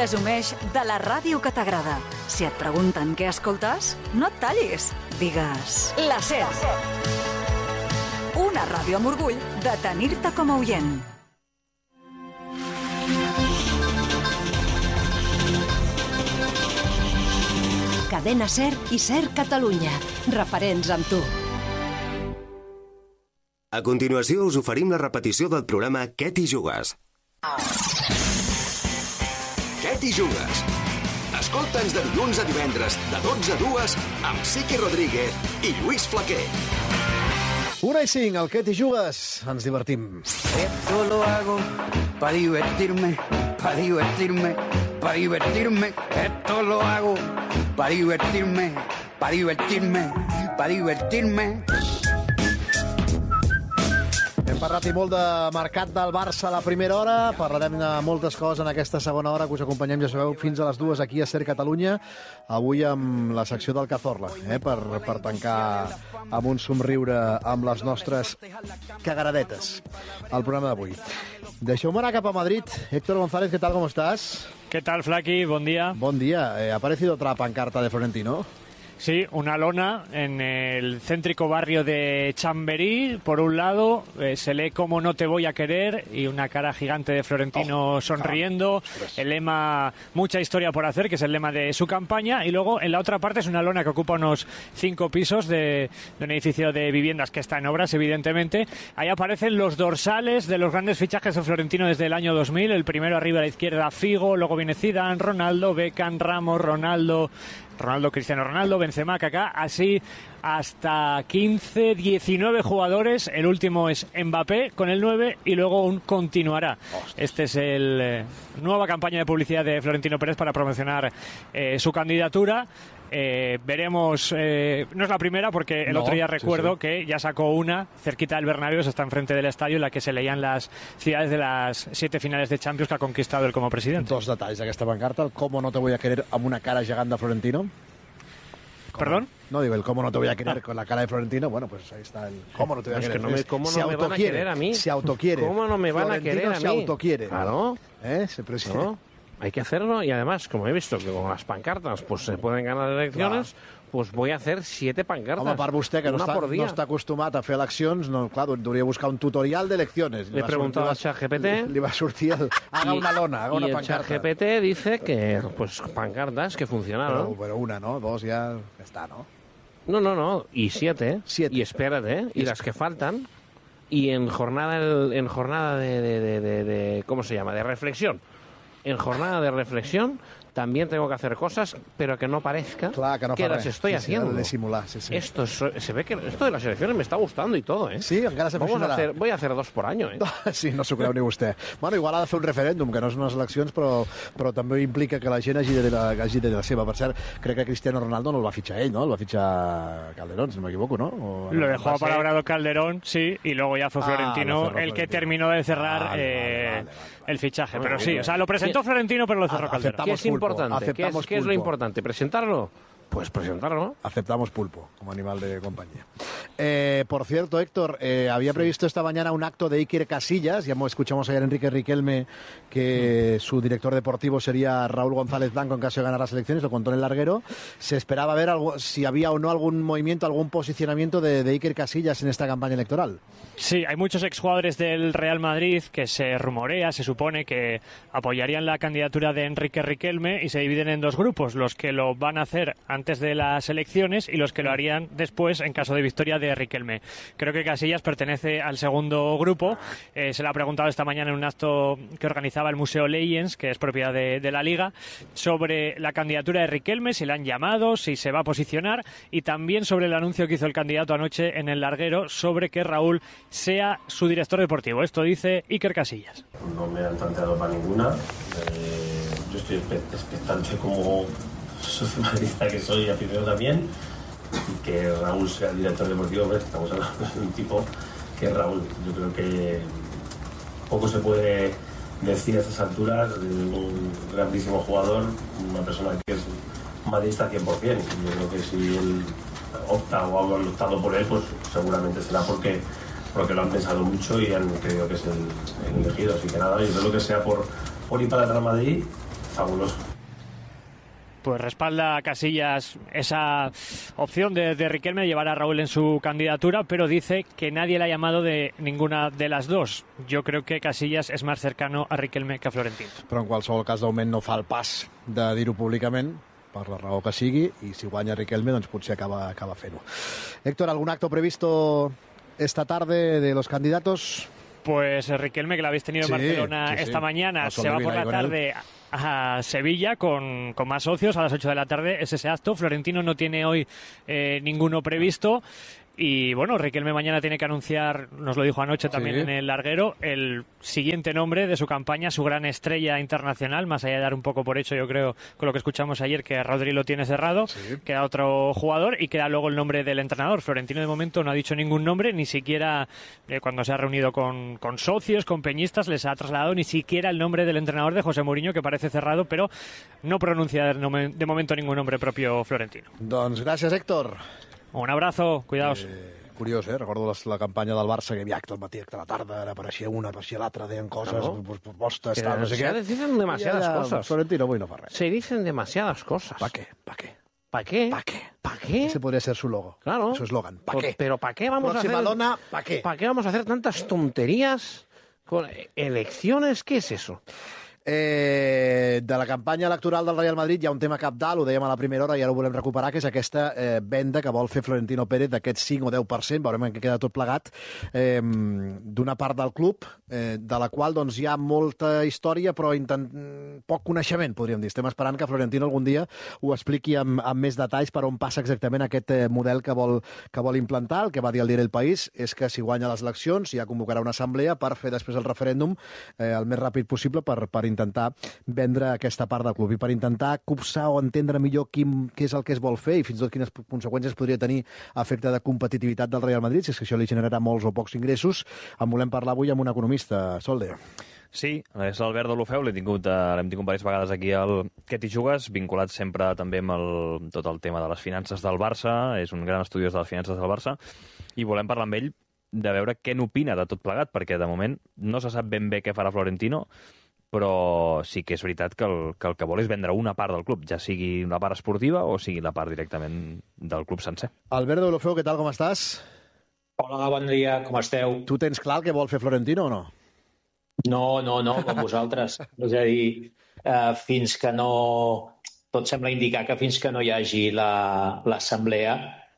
Presumeix de la ràdio que t'agrada. Si et pregunten què escoltes, no et tallis. Digues la SER. Una ràdio amb orgull de tenir-te com a oient. Cadena SER i SER Catalunya. Referents amb tu. A continuació us oferim la repetició del programa Què t'hi jugues? Què t'hi jugues? Escolta'ns de dilluns a divendres, de 12 a 2, amb Siqui Rodríguez i Lluís Flaquer. 1:05, al Què t'hi jugues? Ens divertim. Esto lo hago para divertirme, para divertirme, para divertirme. Esto lo hago para divertirme, para divertirme, para divertirme. Hem parlat i molt de mercat del Barça a la primera hora, parlarem de moltes coses en aquesta segona hora que us acompanyem, ja sabeu, fins a les 2 aquí a SER Catalunya, avui amb la secció del Cazorla, per tancar amb un somriure amb les nostres cagaradetes el programa d'avui. Deixeu-me anar cap a Madrid. Héctor González, ¿qué tal? ¿Cómo estás? ¿Qué tal, Flaqui? Buen día. Buen día. ¿Ha aparecido otra pancarta de Florentino? Sí, una lona en el céntrico barrio de Chamberí. Por un lado se lee "Cómo no te voy a querer" y una cara gigante de Florentino sonriendo. El lema "Mucha historia por hacer", que es el lema de su campaña. Y luego en la otra parte es una lona que ocupa unos 5 pisos de un edificio de viviendas que está en obras, evidentemente. Ahí aparecen los dorsales de los grandes fichajes de Florentino desde el año 2000. El primero arriba a la izquierda, Figo, luego viene Zidane, Ronaldo, Beckham, Ramos, Ronaldo, Cristiano Ronaldo, Benzema, Kaká, así hasta 15, 19 jugadores. El último es Mbappé con el 9 y luego un continuará. Este es el nueva campaña de publicidad de Florentino Pérez para promocionar su candidatura. Veremos, no es la primera porque el otro día recuerdo que ya sacó una cerquita del Bernabéu, está enfrente del estadio, en la que se leían las ciudades de las 7 finales de Champions que ha conquistado él como presidente. Dos detalls d'aquesta pancarta, el "Cómo no te voy a querer" amb una cara gegant de Florentino. ¿Perdón? No, digo, el "Cómo no te voy a querer" con la cara de Florentino. Bueno, pues ahí está el "Cómo no te voy a querer". Es que ¿cómo no me van a querer a mí? Se autoquiere. ¿Cómo no me van Florentino a querer a mí? Se autoquiere. Claro. Se presidente. No, hay que hacerlo y además, como he visto que con las pancartas pues se pueden ganar elecciones, pues voy a hacer 7 pancartas. Home, a part vostè, que no està acostumat a fer eleccions, no, clar, hauria buscar un tutorial d'elecciones. Le he preguntado al ChatGPT. Li va sortir haga una lona, haga una pancarta. Y el ChatGPT dice que, pues, pancartas que funcionaron. Pero una, ¿no? 2 ya está, ¿no? No, y 7. Y espérate, y las que faltan, y en jornada de ¿cómo se llama? De reflexión. En jornada de reflexión también tengo que hacer cosas, pero que no parezca que las estoy haciendo. De simular, sí. Esto se ve que esto de las elecciones me está gustando y todo, ¿eh? Sí, encara se funcionarà. Voy a hacer 2 por año, ¿eh? Sí, no s'ho creu ni vostè. Bueno, igual ha de fer un referèndum, que no són unes eleccions, però també implica que la gent hagi de la seva. Per cert, crec que Cristiano Ronaldo no el va fitxar ell, ¿no? El va fitxar Calderón, si no m'equivoco, ¿no? Lo dejó apalabrado Calderón, sí, y luego ya fue Florentino el que terminó de cerrar el fichaje. Pero sí, o sea, lo presentó Florentino, pero lo cerró Calderón. ¿Qué es importante? ¿Qué es lo importante? ¿Presentarlo? Pues presentarlo. Aceptamos pulpo como animal de compañía. Por cierto, Héctor, había previsto esta mañana un acto de Iker Casillas. Ya escuchamos ayer a Enrique Riquelme que su director deportivo sería Raúl González Blanco en caso de ganar las elecciones, lo contó en el larguero. Se esperaba ver si había o no algún movimiento, algún posicionamiento de Iker Casillas en esta campaña electoral. Sí, hay muchos exjugadores del Real Madrid que se supone que apoyarían la candidatura de Enrique Riquelme y se dividen en 2 grupos, los que lo van a hacer antes de las elecciones y los que lo harían después en caso de victoria de Riquelme. Creo que Casillas pertenece al segundo grupo. Se le ha preguntado esta mañana en un acto que organizaba el Museo Legends, que es propiedad de la Liga, sobre la candidatura de Riquelme, si le han llamado, si se va a posicionar, y también sobre el anuncio que hizo el candidato anoche en el larguero sobre que Raúl sea su director deportivo. Esto dice Iker Casillas. No me han planteado para ninguna. Yo estoy expectante como sociomadridista que soy, aficionado también, y que Raúl sea el director deportivo. Pues estamos hablando de un tipo que es Raúl. Yo creo que poco se puede decir a estas alturas de un grandísimo jugador, una persona que es madridista 100%. Yo creo que si él opta o ha optado por él, pues seguramente será porque lo han pensado mucho y han creído que es el elegido. Así que nada, yo creo que sea por ir para el Real Madrid, fabuloso. Pues respalda a Casillas esa opción de Riquelme de llevar a Raúl en su candidatura, pero dice que nadie le ha llamado de ninguna de las dos. Jo crec que Casillas és més cercano a Riquelme que a Florentino. Però en qualsevol cas, d'augment no fa el pas de dir-ho públicament, per la raó que sigui, i si guanya Riquelme, doncs potser acaba fent-ho. Héctor, ¿algún acto previsto esta tarde de los candidatos? Pues Riquelme, que lo habéis tenido en Barcelona esta mañana, se va por la tarde a Sevilla con más socios a las 8 de la tarde. Es ese acto. Florentino no tiene hoy ninguno previsto. Y bueno, Riquelme mañana tiene que anunciar, nos lo dijo anoche también en el larguero, el siguiente nombre de su campaña, su gran estrella internacional, más allá de dar un poco por hecho, yo creo, con lo que escuchamos ayer, que Rodri lo tiene cerrado, queda otro jugador y queda luego el nombre del entrenador. Florentino de momento no ha dicho ningún nombre, ni siquiera cuando se ha reunido con socios, con peñistas, les ha trasladado ni siquiera el nombre del entrenador de José Mourinho, que parece cerrado, pero no pronuncia de momento ningún nombre propio Florentino. Doncs gràcies, Héctor. Un abrazo, cuidaos. Curiós, recordo la campanya del Barça, que hi havia acte al matí, acte a la tarda, ara apareixia una, apareixia l'altra, deien coses, propostes, tal, no sé què. Se dicen demasiadas cosas. Florentino avui no fa res. Se dicen demasiadas cosas. ¿Para qué? ¿Para qué? ¿Para qué? ¿Para qué? ¿Para qué? Ese podría ser su logo, claro. su eslogan. ¿Para qué? Pero ¿para qué vamos a hacer? Dona, ¿para qué? ¿Para qué vamos a hacer tantas tonterías con elecciones? ¿Qué es eso? De la campanya electoral del Real Madrid hi ha un tema cabdal, ho dèiem a la primera hora i ara ho volem recuperar, que és aquesta venda que vol fer Florentino Pérez d'aquest 5 o 10%, veurem en què queda tot plegat, d'una part del club, de la qual doncs, hi ha molta història però poc coneixement, podríem dir. Estem esperant que Florentino algun dia ho expliqui amb més detalls per on passa exactament aquest model que vol implantar. El que va dir el diari El País és que si guanya les eleccions ja convocarà una assemblea per fer després el referèndum el més ràpid possible per intentar vendre aquesta part del club i per intentar copsar o entendre millor què és el que es vol fer i fins i tot quines conseqüències podria tenir a efecte de competitivitat del Real Madrid, si és que això li generarà molts o pocs ingressos. En volem parlar avui amb un economista. Solde. Sí, és l'Albert de l'Ofeu, l'hem tingut diverses vegades aquí al Què t'hi jugues, vinculat sempre també amb tot el tema de les finances del Barça, és un gran estudiós de les finances del Barça, i volem parlar amb ell de veure què n'opina de tot plegat, perquè de moment no se sap ben bé què farà Florentino, però sí que és veritat que el que vol és vendre una part del club, ja sigui la part esportiva o sigui la part directament del club sencer. Albert de l'Ofeu, què tal, com estàs? Hola, bon dia, com esteu? Tu tens clar el que vol fer Florentino o no? No, com vosaltres. És a dir, fins que no... Tot sembla indicar que fins que no hi hagi l'assemblea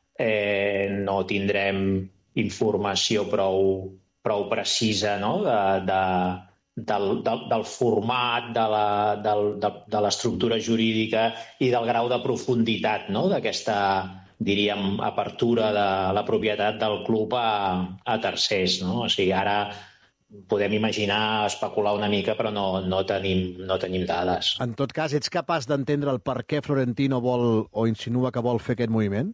no tindrem informació prou precisa, no?, del format, de l'estructura jurídica i del grau de profunditat, no?, d'aquesta, diríem, apertura de la propietat del club a tercers, no? O sigui, ara podem imaginar, especular una mica, però no tenim dades. En tot cas, ets capaç d'entendre el per què Florentino vol o insinua que vol fer aquest moviment?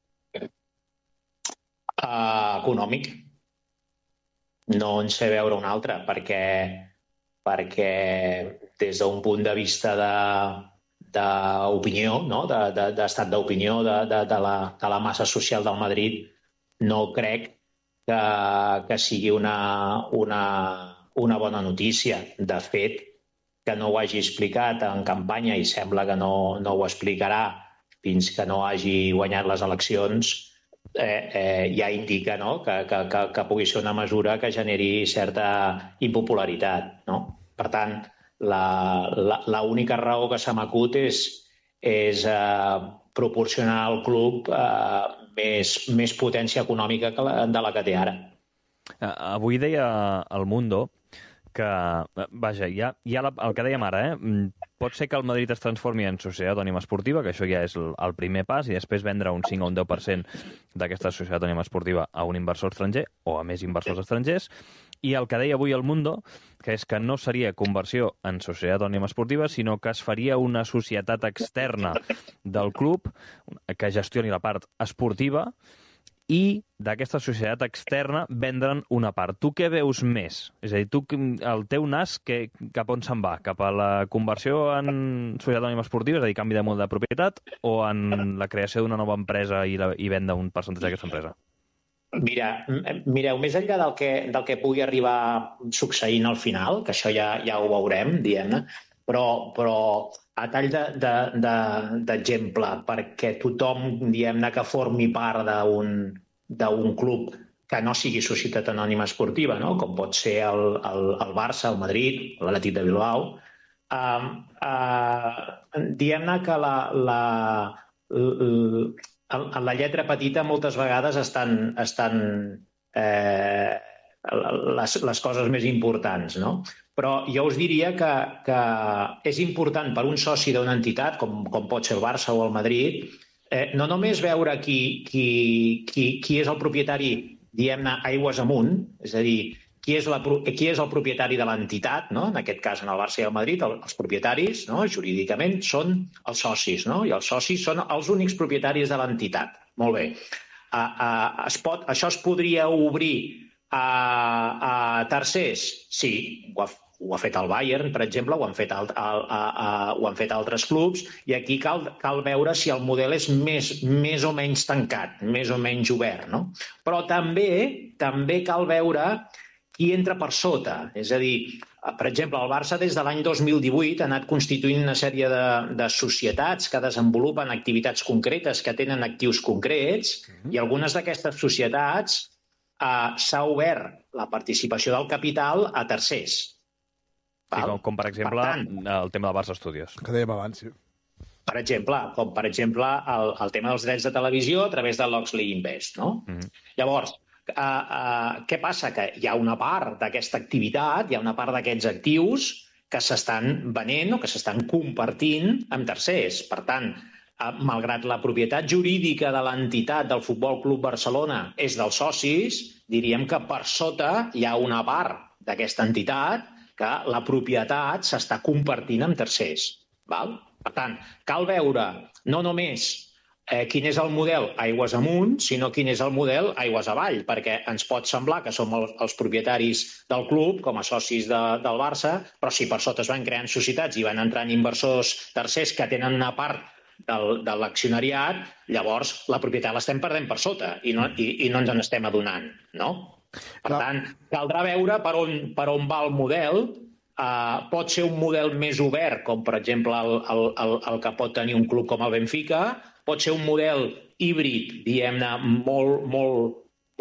Econòmic. No en sé veure un altre, perquè des d'un punt de vista d'opinió, no? d'estat d'opinió de la massa social del Madrid, no crec que sigui una bona notícia. De fet, que no ho hagi explicat en campanya i sembla que no ho explicarà fins que no hagi guanyat les eleccions, ja indica, no?, que pugui ser una mesura que generi certa impopularitat, no? Per tant, l'única raó que se m'acut és proporcionar al club més potència econòmica de la que té ara. Avui deia El Mundo que, vaja, ja el que dèiem ara, pot ser que el Madrid es transformi en societat anònima esportiva, que això ja és el primer pas, i després vendre un 5 o un 10% d'aquesta societat anònima esportiva a un inversor estranger o a més inversors estrangers, i el que deia avui El Mundo, que és que no seria conversió en societat anònima esportiva, sinó que es faria una societat externa del club que gestioni la part esportiva i d'aquesta societat externa vendre'n una part. Tu què veus més? És a dir, el teu nas cap on se'n va? Cap a la conversió en societat anònima esportiva, és a dir, canvi de model de propietat, o en la creació d'una nova empresa i venda un percentatge d'aquesta empresa? Mireu, més enllà del que pugui arribar succeint al final, que això ja ho veurem, diguem-ne, però a tall d'exemple, perquè tothom, diguem-ne, que formi part d'un club que no sigui societat anònima esportiva, no? Com pot ser el Barça, el Madrid, l'Atlètic de Bilbao, diguem-ne que en la lletra petita moltes vegades estan les coses més importants, no? Però jo us diria que és important per un soci d'una entitat, com pot ser el Barça o el Madrid, no només veure qui és el propietari, diguem-ne, aigües amunt, és a dir, qui és el propietari de l'entitat, no? En aquest cas, en el Barça i el Madrid, els propietaris, no? Jurídicament, són els socis, no? I els socis són els únics propietaris de l'entitat. Molt bé. Això es podria obrir a tercers? Sí, ho ha fet el Bayern, per exemple, ho han fet altres clubs, i aquí cal veure si el model és més o menys tancat, més o menys obert, no? Però també cal veure qui entra per sota. És a dir, per exemple, el Barça des de l'any 2018 ha anat constituint una sèrie de societats que desenvolupen activitats concretes, que tenen actius concrets, i algunes d'aquestes societats s'ha obert la participació del capital a tercers. Sí, com per exemple el tema del Barça Studios. Que dèiem abans, sí. Per exemple, el tema dels drets de televisió a través de l'Oxley Invest, no? Llavors, què passa? Que hi ha una part d'aquesta activitat, hi ha una part d'aquests actius que s'estan venent o que s'estan compartint amb tercers. Per tant, malgrat la propietat jurídica de l'entitat del Futbol Club Barcelona és dels socis, diríem que per sota hi ha una part d'aquesta entitat que la propietat s'està compartint amb tercers. Per tant, cal veure no només quin és el model aigües amunt, sinó quin és el model aigües avall, perquè ens pot semblar que som els propietaris del club, com a socis del Barça, però si per sota es van creant societats i van entrant inversors tercers que tenen una part de l'accionariat, llavors la propietat l'estem perdent per sota i no ens n'estem adonant, no? Per tant, caldrà veure per on va el model. Pot ser un model més obert, com per exemple el que pot tenir un club com el Benfica, pot ser un model híbrid, diguem-ne, molt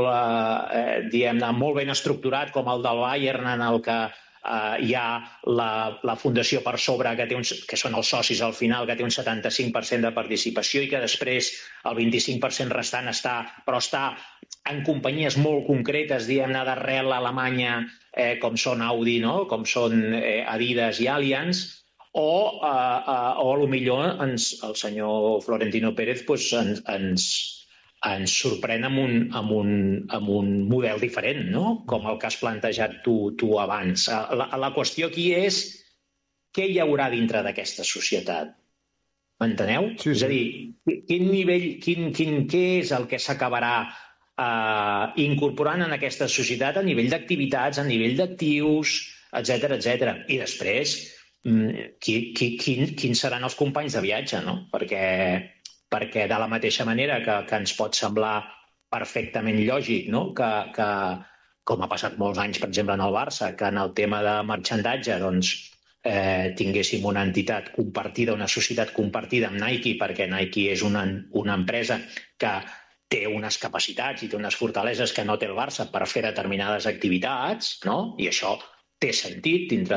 ben estructurat, com el del Bayern, en el que hi ha la fundació per sobre, que són els socis al final, que té un 75% de participació i que després el 25% restant està en companyies molt concretes, diguem-ne, d'arrel alemanya, com són Audi, no? Com són Adidas i Allianz, o potser el senyor Florentino Pérez ens sorprèn amb un model diferent, no? Com el que has plantejat tu abans. La qüestió aquí és què hi haurà dintre d'aquesta societat. M'enteneu? Sí. És a dir, quin nivell, què és el que s'acabarà incorporant en aquesta societat a nivell d'activitats, a nivell d'actius, etc. I després, quins seran els companys de viatge, no? Perquè de la mateixa manera que ens pot semblar perfectament lògic, no? Que com ha passat molts anys, per exemple, en el Barça, que en el tema de marxandatge tinguéssim una entitat compartida, una societat compartida amb Nike, perquè Nike és una empresa que té unes capacitats i té unes fortaleses que no té el Barça per fer determinades activitats, no? I això té sentit dintre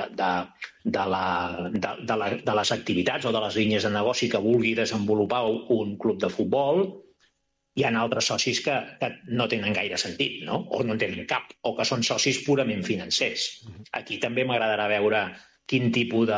de les activitats o de les línies de negoci que vulgui desenvolupar un club de futbol. Hi ha altres socis que no tenen gaire sentit, no? O no en tenen cap, o que són socis purament financers. Aquí també m'agradarà veure quin tipus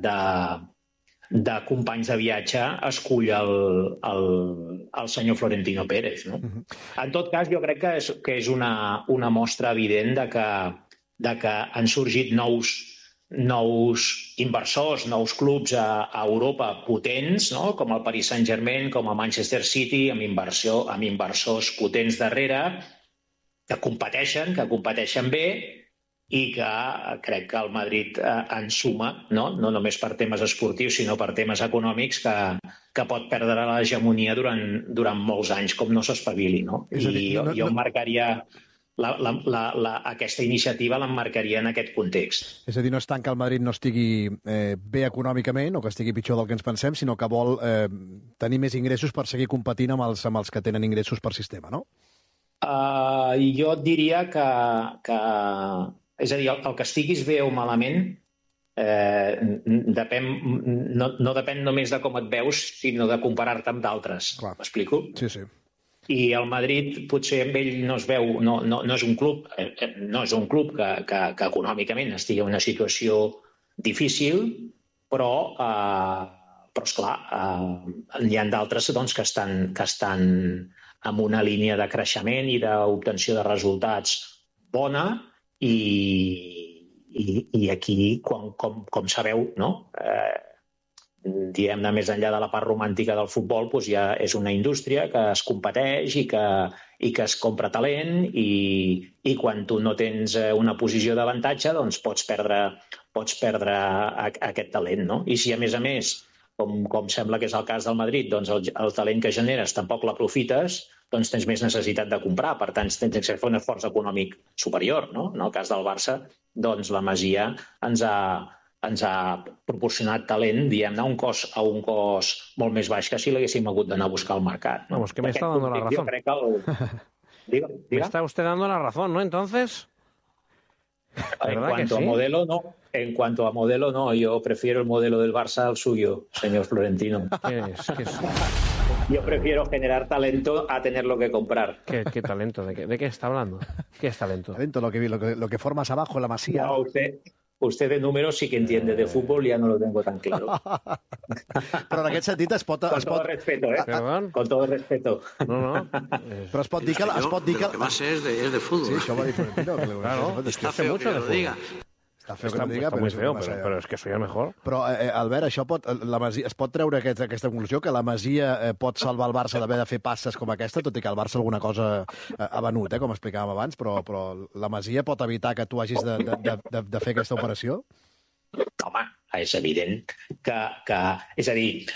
de companys de viatge escull el senyor Florentino Pérez, no? En tot cas, jo crec que és una mostra evident de que han sorgit nous inversors, nous clubs a Europa potents, no? Com el Paris Saint-Germain, com el Manchester City, amb inversors potents darrere, que competeixen bé i que crec que el Madrid en suma, no només per temes esportius, sinó per temes econòmics, que pot perdre l'hegemonia durant molts anys, com no s'espavili, no? I jo marcaria aquesta iniciativa l'emmarcaria en aquest context. És a dir, no és tant que el Madrid no estigui bé econòmicament o que estigui pitjor del que ens pensem, sinó que vol tenir més ingressos per seguir competint amb els que tenen ingressos per sistema, no? Jo et diria que... És a dir, el que estiguis bé o malament no depèn només de com et veus, sinó de comparar-te amb d'altres. M'explico? Sí, sí. I el Madrid potser amb ell no es veu, no és un club que econòmicament estigui en una situació difícil, però esclar, hi ha d'altres que estan en una línia de creixement i d'obtenció de resultats bona i aquí, com sabeu, no? Diguem-ne, més enllà de la part romàntica del futbol, doncs ja és una indústria que es competeix i que es compra talent i quan tu no tens una posició d'avantatge, doncs pots perdre aquest talent, no? I si a més, com sembla que és el cas del Madrid, doncs el talent que generes tampoc l'aprofites, doncs tens més necessitat de comprar, per tant tens que fer un esforç econòmic superior, no? En el cas del Barça, doncs la Masia ens ha proporcionat talent, diguem-ne, a un cost molt més baix que si l'haguéssim hagut d'anar a buscar al mercat. Vamos, que me está dando la razón. Diga. Me está usted dando la razón, ¿no? Entonces... En cuanto a modelo, no. Yo prefiero el modelo del Barça al suyo, señor Florentino. ¿Qué es? Yo prefiero generar talento a tenerlo que comprar. ¿Qué talento? ¿De qué está hablando? ¿Qué es talento? Talento, lo que formas abajo, la Masía. No, usted de números sí que entiende de fútbol, ya no lo tengo tan claro. Però en aquest sentit es pot... Con todo respeto, Con todo respeto. No. Però es pot dir que... Lo que más es de fútbol. Sí, això va dir Florentino. Claro, está feo que lo diga. Està feo que no diga, però és que soy el mejor. Però, Albert, es pot treure aquesta conclusió, que la Masia pot salvar el Barça d'haver de fer passes com aquesta, tot i que el Barça alguna cosa ha venut, com explicàvem abans, però la Masia pot evitar que tu hagis de fer aquesta operació? Home, és evident que... És a dir,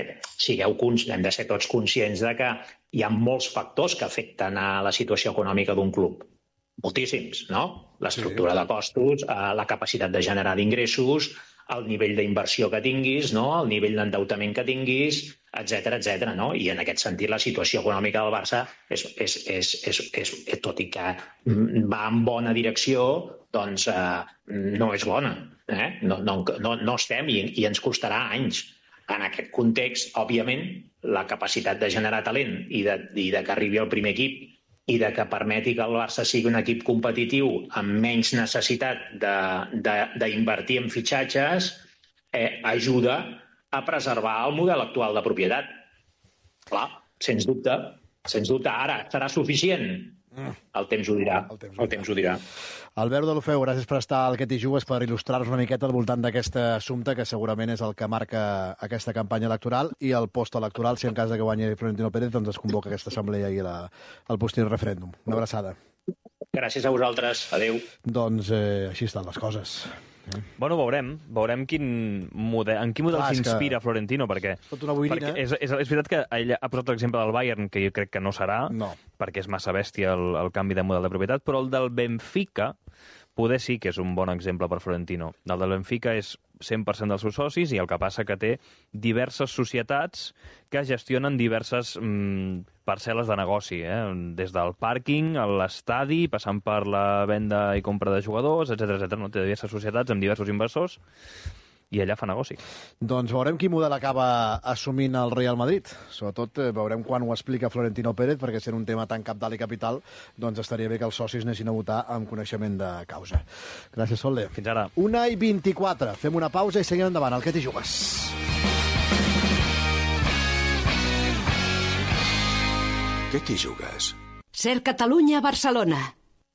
hem de ser tots conscients de que hi ha molts factors que afecten a la situació econòmica d'un club. Moltíssims, no? L'estructura de costos, la capacitat de generar d'ingressos, el nivell d'inversió que tinguis, no? El nivell d'endeutament que tinguis, etc., no? I en aquest sentit la situació econòmica del Barça, tot i que va en bona direcció, doncs no és bona. No estem i ens costarà anys. En aquest context, òbviament, la capacitat de generar talent i de que arribi al primer equip i de que permeti que el Barça sigui un equip competitiu amb menys necessitat d'invertir en fitxatges, ajuda a preservar el model actual de propietat. Clar, sens dubte. Ara, serà suficient? El temps ho dirà. Albert Deulofeu, gràcies per estar al Que t'hi jugues, per il·lustrar-nos una miqueta al voltant d'aquest assumpte que segurament és el que marca aquesta campanya electoral i el postelectoral, si en cas de que guanyi Florentino Pérez, doncs es convoca aquesta assemblea i el posterior referèndum. Una abraçada. Gràcies a vosaltres. Adéu. Doncs així estan les coses. Bueno, veurem en quin model s'inspira Florentino, perquè és veritat que ell ha posat l'exemple del Bayern, que jo crec que no serà, perquè és massa bèstia el canvi de model de propietat, però el del Benfica poder sí que és un bon exemple per Florentino. El del Benfica és 100% dels seus socis i el que passa que té diverses societats que gestionen diverses parcel·les de negoci, des del pàrquing, a l'estadi, passant per la venda i compra de jugadors, etc. No? Té diverses societats amb diversos inversors i allà fa negoci. Doncs veurem quin model acaba assumint el Real Madrid. Sobretot veurem quan ho explica Florentino Pérez, perquè sent un tema tan cabdal i capital, doncs estaria bé que els socis anessin a votar amb coneixement de causa. Gràcies, Solde. Fins ara. 1:24. Fem una pausa i seguim endavant. Al Que t'hi jugues. Què t'hi jugues? Ser Catalunya, Barcelona.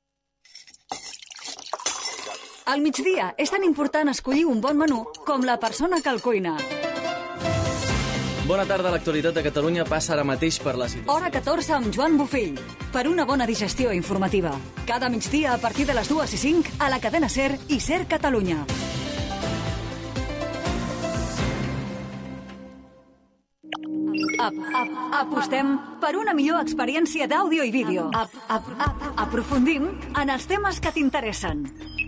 Al migdia és tan important escollir un bon menú com la persona que el cuina. Bona tarda, l'actualitat de Catalunya passa ara mateix per la situació. Hora 14 amb Joan Bofill, per una bona digestió informativa. Cada migdia a partir de les 2:05 a la cadena SER i SER Catalunya. Apostem per una millor experiència d'àudio i vídeo. Aprofundim en els temes que t'interessen.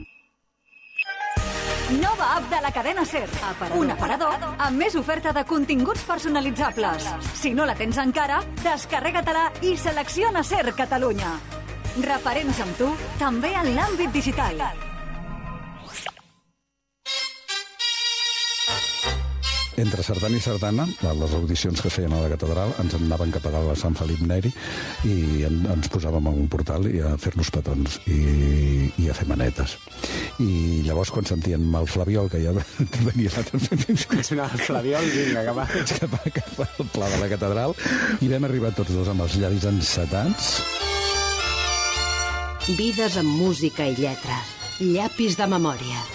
Nova app de la cadena SER. Un aparador amb més oferta de continguts personalitzables. Si no la tens encara, descarrega-te-la i selecciona SER Catalunya. Referents amb tu, també en l'àmbit digital. Entre sardana i sardana, les audicions que feien a la catedral, ens anaven cap a la Sant Felip Neri i ens posàvem en un portal i a fer-nos petons i a fer manetes. I llavors, quan sentíem el flabiol, que ja venia el flabiol, vinga, cap al pla de la catedral, i vam arribar tots dos amb els llavis encetats. Vides amb música i lletra. Llapis de memòria.